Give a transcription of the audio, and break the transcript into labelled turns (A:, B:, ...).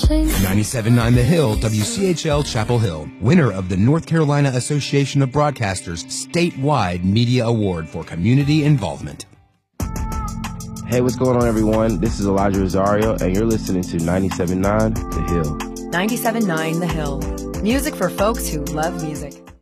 A: sing.
B: 97.9 The Hill, WCHL Chapel Hill, winner of the North Carolina Association of Broadcasters statewide media award for community involvement.
C: Hey, what's going on, everyone? This is Elijah Rosario, and you're listening to 97.9 The Hill.
D: 97.9 The Hill. Music for folks who love music.